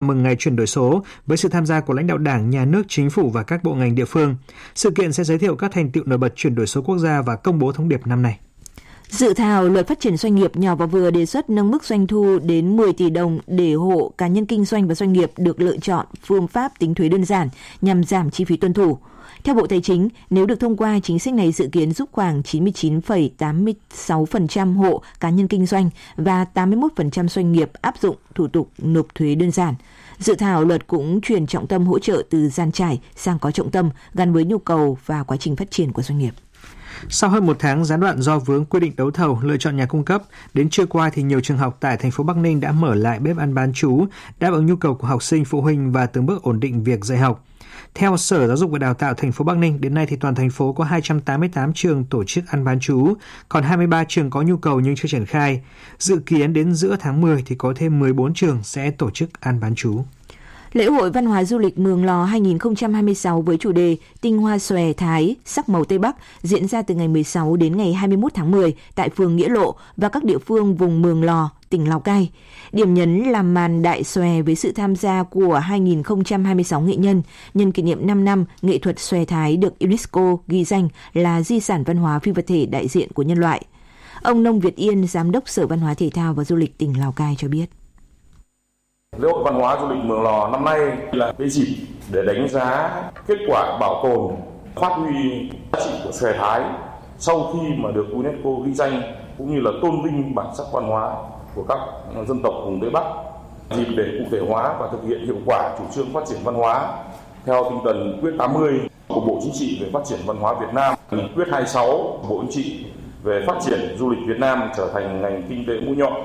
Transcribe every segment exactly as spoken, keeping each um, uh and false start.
mừng ngày chuyển đổi số với sự tham gia của lãnh đạo Đảng, Nhà nước, Chính phủ và các bộ ngành địa phương. Sự kiện sẽ giới thiệu các thành tựu nổi bật chuyển đổi số quốc gia và công bố thông điệp năm nay. Dự thảo luật phát triển doanh nghiệp nhỏ và vừa đề xuất nâng mức doanh thu đến mười tỷ đồng để hộ cá nhân kinh doanh và doanh nghiệp được lựa chọn phương pháp tính thuế đơn giản nhằm giảm chi phí tuân thủ. Theo Bộ Tài chính, nếu được thông qua, chính sách này dự kiến giúp khoảng chín mươi chín phẩy tám mươi sáu phần trăm hộ cá nhân kinh doanh và tám mươi mốt phần trăm doanh nghiệp áp dụng thủ tục nộp thuế đơn giản. Dự thảo luật cũng chuyển trọng tâm hỗ trợ từ dàn trải sang có trọng tâm gắn với nhu cầu và quá trình phát triển của doanh nghiệp. Sau hơn một tháng gián đoạn do vướng quy định đấu thầu lựa chọn nhà cung cấp, đến trưa qua thì nhiều trường học tại thành phố Bắc Ninh đã mở lại bếp ăn bán trú, đáp ứng nhu cầu của học sinh, phụ huynh và từng bước ổn định việc dạy học. Theo Sở Giáo dục và Đào tạo thành phố Bắc Ninh, đến nay thì toàn thành phố có hai trăm tám mươi tám trường tổ chức ăn bán trú, còn hai mươi ba trường có nhu cầu nhưng chưa triển khai. Dự kiến đến giữa tháng mười thì có thêm mười bốn trường sẽ tổ chức ăn bán trú. Lễ hội văn hóa du lịch Mường Lò hai không hai sáu với chủ đề Tinh hoa xòe Thái, sắc màu Tây Bắc diễn ra từ ngày mười sáu đến ngày hai mươi mốt tháng mười tại phường Nghĩa Lộ và các địa phương vùng Mường Lò, tỉnh Lào Cai. Điểm nhấn là màn đại xòe với sự tham gia của hai không hai sáu nghệ nhân nhân kỷ niệm năm năm nghệ thuật xòe Thái được UNESCO ghi danh là di sản văn hóa phi vật thể đại diện của nhân loại. Ông Nông Việt Yên, Giám đốc Sở Văn hóa Thể thao và Du lịch tỉnh Lào Cai cho biết. Lễ hội văn hóa du lịch Mường Lò năm nay là cái dịp để đánh giá kết quả bảo tồn, phát huy giá trị của xòe Thái sau khi mà được UNESCO ghi danh, cũng như là tôn vinh bản sắc văn hóa của các dân tộc vùng Tây Bắc, dịp để cụ thể hóa và thực hiện hiệu quả chủ trương phát triển văn hóa theo tinh thần nghị quyết tám mươi của Bộ Chính trị về phát triển văn hóa Việt Nam, nghị quyết hai mươi sáu của Bộ Chính trị về phát triển du lịch Việt Nam trở thành ngành kinh tế mũi nhọn.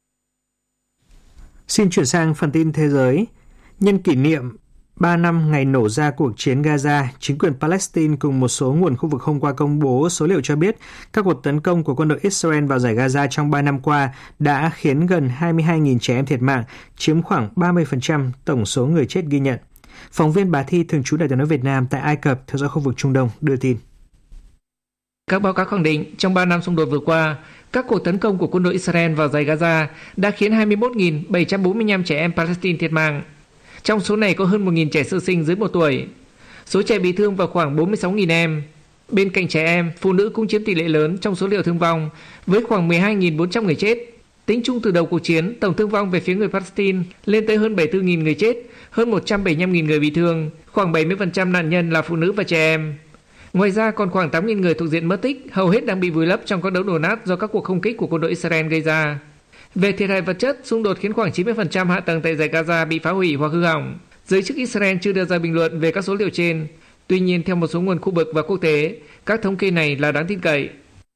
Xin chuyển sang phần tin thế giới. Nhân kỷ niệm ba năm ngày nổ ra cuộc chiến Gaza, chính quyền Palestine cùng một số nguồn khu vực hôm qua công bố số liệu cho biết các cuộc tấn công của quân đội Israel vào dải Gaza trong ba năm qua đã khiến gần hai mươi hai nghìn trẻ em thiệt mạng, chiếm khoảng ba mươi phần trăm tổng số người chết ghi nhận. Phóng viên Bà Thi thường trú Đài Tiếng nói Việt Nam tại Ai Cập theo dõi khu vực Trung Đông đưa tin. Các báo cáo khẳng định trong ba năm xung đột vừa qua, các cuộc tấn công của quân đội Israel vào dải Gaza đã khiến hai mươi mốt nghìn bảy trăm bốn mươi lăm trẻ em Palestine thiệt mạng. Trong số này có hơn một nghìn trẻ sơ sinh dưới một tuổi. Số trẻ bị thương vào khoảng bốn mươi sáu nghìn em. Bên cạnh trẻ em, phụ nữ cũng chiếm tỷ lệ lớn trong số liệu thương vong với khoảng mười hai nghìn bốn trăm người chết. Tính chung từ đầu cuộc chiến, tổng thương vong về phía người Palestine lên tới hơn bảy mươi tư nghìn người chết, hơn một trăm bảy mươi lăm nghìn người bị thương, khoảng bảy mươi phần trăm nạn nhân là phụ nữ và trẻ em. Ngoài ra còn khoảng tám nghìn người thuộc diện mất tích, hầu hết đang bị vùi lấp trong các đống đổ nát do các cuộc không kích của quân đội Israel gây ra. Về thiệt hại vật chất, xung đột khiến khoảng chín mươi phần trăm hạ tầng tại dải Gaza bị phá hủy hoặc hư hỏng. Giới chức Israel chưa đưa ra bình luận về các số liệu trên. Tuy nhiên, theo một số nguồn khu vực và quốc tế, các thống kê này là đáng tin cậy.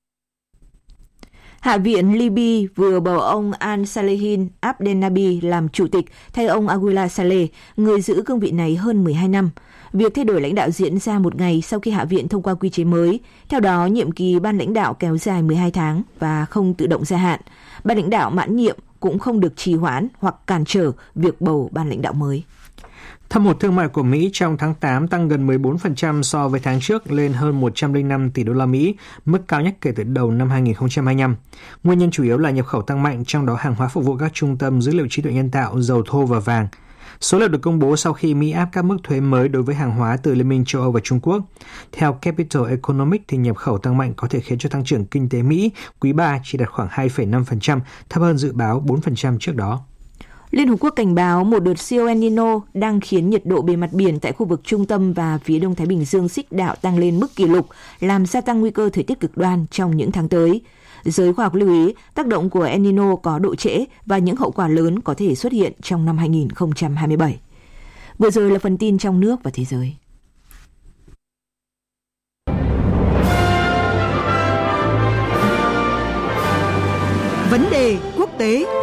Hạ viện Libya vừa bầu ông Al-Salehin Abdelnaby làm chủ tịch thay ông Aguila Saleh, người giữ cương vị này hơn mười hai năm. Việc thay đổi lãnh đạo diễn ra một ngày sau khi Hạ viện thông qua quy chế mới. Theo đó, nhiệm kỳ ban lãnh đạo kéo dài mười hai tháng và không tự động gia hạn. Ban lãnh đạo mãn nhiệm cũng không được trì hoãn hoặc cản trở việc bầu ban lãnh đạo mới. Thâm hụt thương mại của Mỹ trong tháng tám tăng gần mười bốn phần trăm so với tháng trước lên hơn một trăm lẻ năm tỷ đô la Mỹ, mức cao nhất kể từ đầu năm hai không hai lăm. Nguyên nhân chủ yếu là nhập khẩu tăng mạnh, trong đó hàng hóa phục vụ các trung tâm dữ liệu trí tuệ nhân tạo, dầu thô và vàng. Số liệu được công bố sau khi Mỹ áp các mức thuế mới đối với hàng hóa từ Liên minh châu Âu và Trung Quốc. Theo Capital Economics, thì nhập khẩu tăng mạnh có thể khiến cho tăng trưởng kinh tế Mỹ quý ba chỉ đạt khoảng hai phẩy năm phần trăm, thấp hơn dự báo bốn phần trăm trước đó. Liên Hợp Quốc cảnh báo một đợt siêu El Nino đang khiến nhiệt độ bề mặt biển tại khu vực trung tâm và phía đông Thái Bình Dương xích đạo tăng lên mức kỷ lục, làm gia tăng nguy cơ thời tiết cực đoan trong những tháng tới. Giới khoa học lưu ý tác động của El Nino có độ trễ và những hậu quả lớn có thể xuất hiện trong năm hai không hai bảy. Vừa rồi là phần tin trong nước và thế giới. Vấn đề quốc tế.